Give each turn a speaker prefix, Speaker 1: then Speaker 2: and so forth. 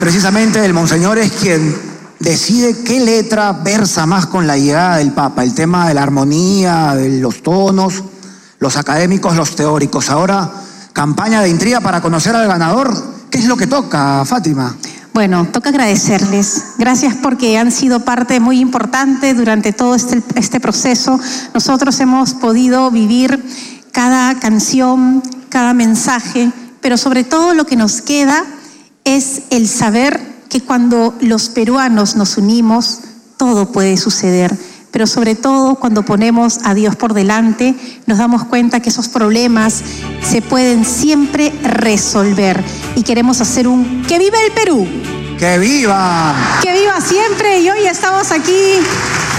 Speaker 1: Precisamente el monseñor es quien decide qué letra versa más con la llegada del Papa. El tema de la armonía, de los tonos, los académicos, los teóricos. Ahora, campaña de intriga para conocer al ganador. ¿Qué es lo que toca, Fátima?
Speaker 2: Bueno, toca agradecerles. Gracias porque han sido parte muy importante durante todo este proceso. Nosotros hemos podido vivir cada canción, cada mensaje, pero sobre todo lo que nos queda es el saber que cuando los peruanos nos unimos, todo puede suceder. Pero sobre todo cuando ponemos a Dios por delante, nos damos cuenta que esos problemas se pueden siempre resolver. Y queremos hacer un ¡que viva el Perú!
Speaker 1: ¡Que viva!
Speaker 2: ¡Que viva siempre! Y hoy estamos aquí